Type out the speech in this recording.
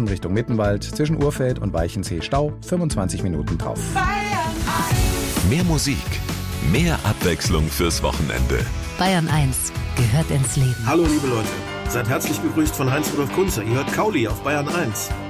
A7 Richtung Mittenwald, zwischen Urfeld und Weichensee Stau, 25 Minuten drauf. Mehr Musik, mehr Abwechslung fürs Wochenende. Bayern 1 gehört ins Leben. Hallo liebe Leute, seid herzlich begrüßt von Heinz-Rudolf Kunze. Ihr hört Kauli auf Bayern 1.